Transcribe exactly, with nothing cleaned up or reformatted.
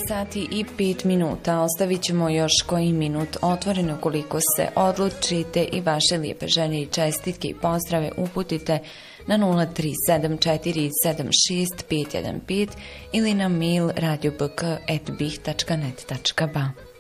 sati i pet minuta. Ostavit ćemo još koji minut otvoreno ukoliko se odlučite i vaše lijepe želje i čestitke i pozdrave uputite na nula tri sedam četiri sedam šest pet jedan pet ili na mail radio b k at bih tačka net tačka b a.